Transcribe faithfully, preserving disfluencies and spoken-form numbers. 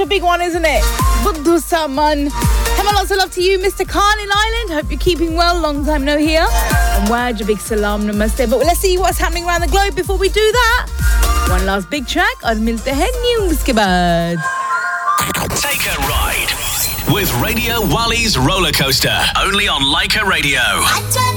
a big one, isn't it? Buddhu Saman. Come on, lots of love to you, Mister Khan in Ireland. Hope you're keeping well. Long time no hear. And waj a big salam namaste. But let's see what's happening around the globe before we do that. One last big track और मिलते हैं news के बाद. Take a ride with Radio Wally's Roller Coaster. Only on Leica Radio.